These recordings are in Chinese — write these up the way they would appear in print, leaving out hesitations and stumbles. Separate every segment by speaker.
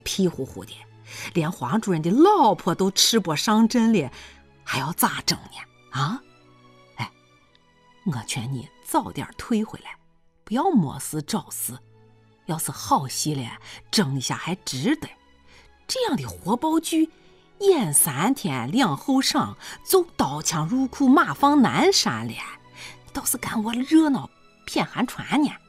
Speaker 1: 皮乎乎的，连黄主任的老婆都吃不上阵了，还要咋整呢？啊？哎，我劝你早点退回来，不要没事找事。要是好戏了，争一下还值得。这样的活宝剧，演3天2后晌，就刀枪入库，马放南山了。倒是干我热闹偏寒川呢。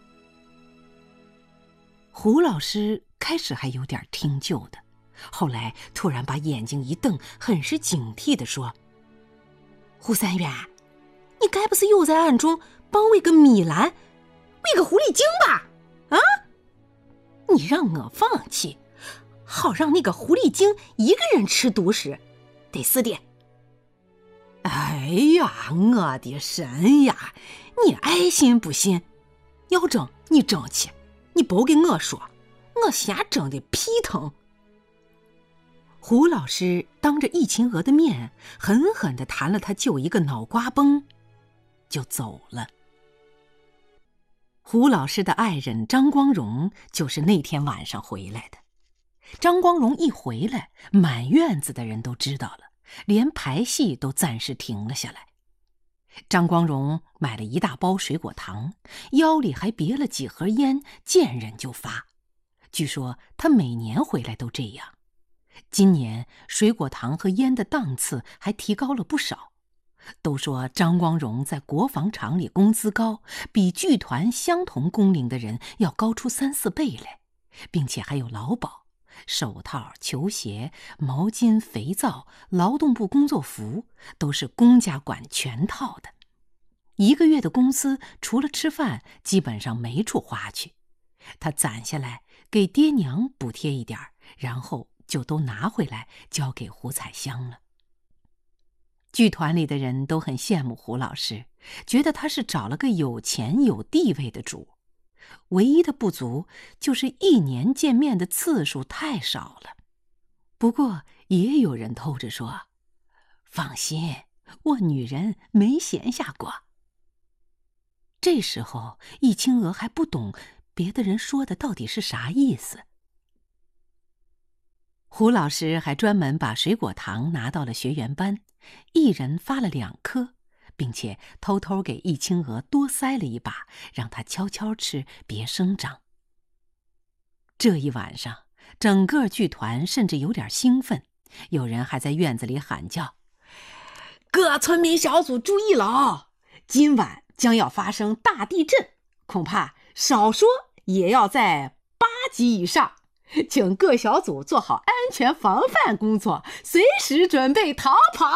Speaker 1: 胡老师开始还有点听旧的，后来突然把眼睛一瞪，很是警惕地说：“胡三元，你该不是又在暗中帮喂个米兰，喂个狐狸精吧？啊？你让我放弃，好让那个狐狸精一个人吃独食，得是的。”哎呀，我的神呀！你爱信不信？要争你争去，你别给我说，我先争的屁疼。胡老师当着易秦娥的面，狠狠地弹了他舅一个脑瓜崩，就走了。胡老师的爱人张光荣就是那天晚上回来的。张光荣一回来，满院子的人都知道了，连排戏都暂时停了下来。张光荣买了一大包水果糖，腰里还别了几盒烟，见人就发。据说他每年回来都这样。今年水果糖和烟的档次还提高了不少。都说张光荣在国防厂里工资高，比剧团相同工龄的人要高出3、4倍来，并且还有劳保，手套、球鞋、毛巾、肥皂、劳动部工作服都是公家管全套的。1个月的工资除了吃饭基本上没处花去，他攒下来给爹娘补贴一点，然后就都拿回来交给胡彩香了。剧团里的人都很羡慕胡老师，觉得他是找了个有钱有地位的主。唯一的不足就是1年见面的次数太少了。不过也有人偷着说：“放心，我女人没闲下过。”这时候易清娥还不懂别的人说的到底是啥意思。胡老师还专门把水果糖拿到了学员班，一人发了2颗，并且偷偷给易清娥多塞了一把，让她悄悄吃，别声张。这一晚上，整个剧团甚至有点兴奋，有人还在院子里喊叫：“各村民小组注意了哦，今晚将要发生大地震，恐怕少说也要在8级以上。请各小组做好安全防范工作，随时准备逃跑。”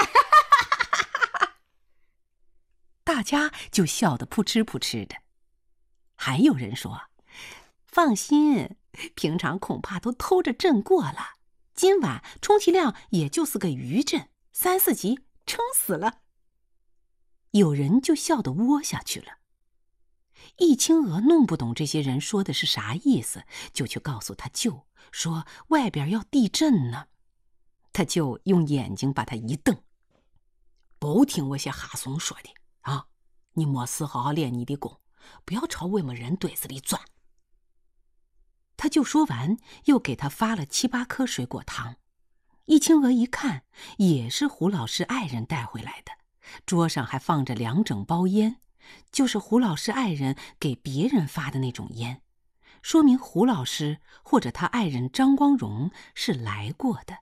Speaker 1: 大家就笑得扑哧扑哧的。还有人说：“放心，平常恐怕都偷着震过了，今晚充其量也就是个余震，3、4级撑死了。”有人就笑得窝下去了。易清娥弄不懂这些人说的是啥意思，就去告诉他舅，说外边要地震呢。他舅用眼睛把他一瞪：“不听我些哈怂说的啊！你没事好好练你的功，不要朝我们人堆子里钻。”他舅说完，又给他发了7、8颗水果糖。易清娥一看，也是胡老师爱人带回来的，桌上还放着2整包烟，就是胡老师爱人给别人发的那种烟，说明胡老师或者他爱人张光荣是来过的。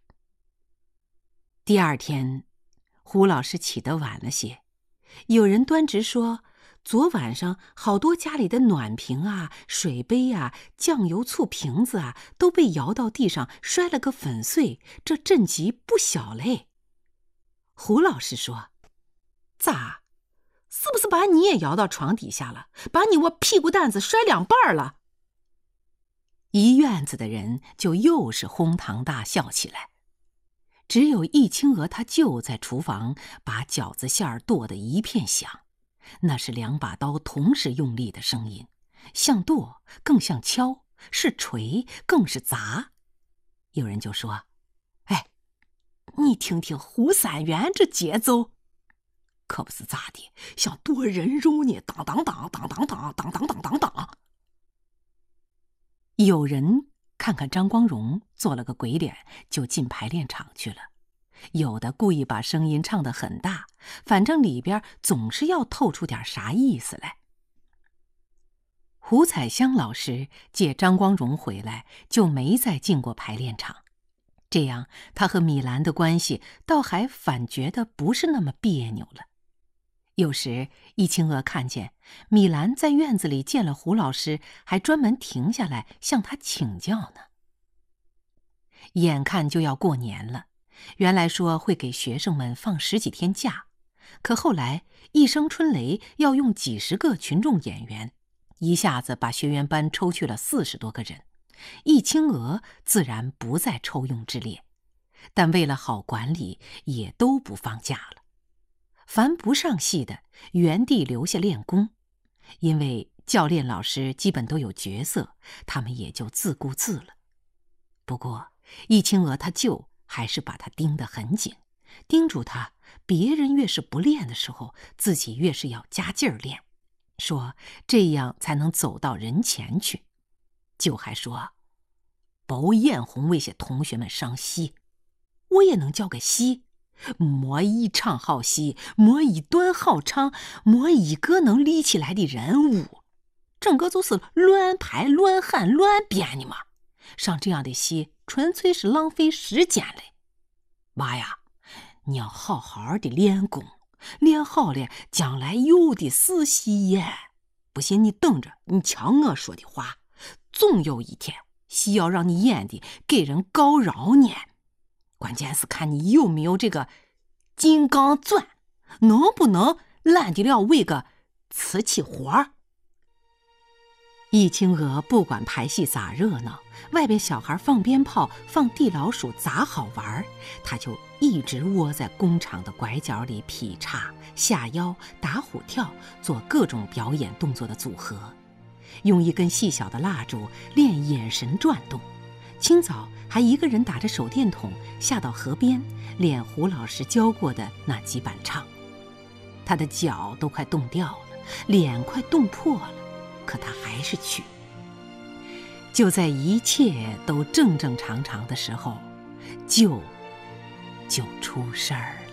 Speaker 1: 第2天，胡老师起得晚了些，有人端直说，昨晚上好多家里的暖瓶啊、水杯啊、酱油醋瓶子啊都被摇到地上，摔了个粉碎，这震级不小嘞。胡老师说：“咋？是不是把你也摇到床底下了，把你我屁股蛋子摔2半了？”一院子的人就又是哄堂大笑起来。只有易清娥她舅在厨房把饺子馅儿剁得一片响，那是2把刀同时用力的声音，像剁更像敲，是锤更是砸。有人就说：“哎，你听听胡三元这节奏，可不是咋的，像剁人肉呢，当当当当当当当当当当当。”有人看看张光荣，做了个鬼脸，就进排练场去了。有的故意把声音唱得很大，反正里边总是要透出点啥意思来。胡彩香老师借张光荣回来，就没再进过排练场，这样他和米兰的关系倒还反觉得不是那么别扭了。有时易清娥看见米兰在院子里见了胡老师，还专门停下来向他请教呢。眼看就要过年了，原来说会给学生们放10几天假，可后来一声春雷要用几十个群众演员，一下子把学员班抽去了40多个人，易清娥自然不在抽用之列，但为了好管理，也都不放假了。凡不上戏的，原地留下练功，因为教练老师基本都有角色，他们也就自顾自了。不过易清娥他舅还是把他盯得很紧，叮嘱他别人越是不练的时候，自己越是要加劲儿练，说这样才能走到人前去。舅还说，包艳红为些同学们上戏，我也能教个戏，没一场好戏，没一段好唱，没一个能立起来的人物，整个就是乱排乱喊乱编的嘛。上这样的戏纯粹是浪费时间嘞。娃呀，你要好好的练功，练好了将来有的是戏演。不信你等着，你瞧我说的话，总有一天戏要让你演的给人告饶呢。关键是看你有没有这个金刚钻，能不能揽得了为个瓷器活儿。易清娥不管排戏咋热闹，外边小孩放鞭炮放地老鼠咋好玩，他就一直窝在工厂的拐角里劈叉下腰打虎跳，做各种表演动作的组合，用一根细小的蜡烛练眼神转动。清早还一个人打着手电筒下到河边练胡老师教过的那几板唱。他的脚都快冻掉了，脸快冻破了，可他还是去。就在一切都正正常常的时候，就出事儿了。